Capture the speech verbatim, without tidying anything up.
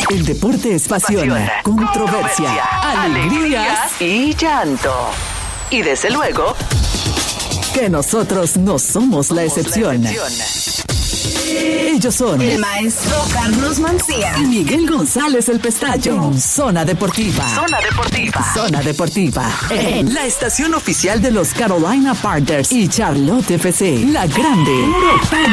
El deporte es pasión, Pasión, controversia, controversia, alegrías y llanto. Y desde luego, que nosotros no somos la excepción. la excepción. Ellos son El maestro Carlos Mancía y Miguel González el Pestaño. En Zona Deportiva. Zona Deportiva. Zona Deportiva. En la estación oficial de los Carolina Panthers y Charlotte F C. La Grande.